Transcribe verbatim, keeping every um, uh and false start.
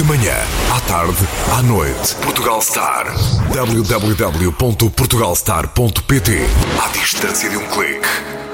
De manhã, à tarde, à noite. Portugal Star. w w w ponto portugal star ponto p t. À distância de um clique.